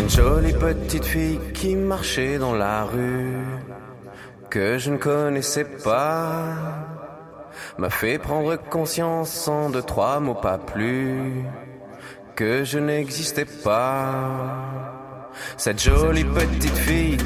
Une jolie petite fille qui marchait dans la rue, que je ne connaissais pas, m'a fait prendre conscience en 2-3 mots pas plus, que je n'existais pas. Cette jolie petite fille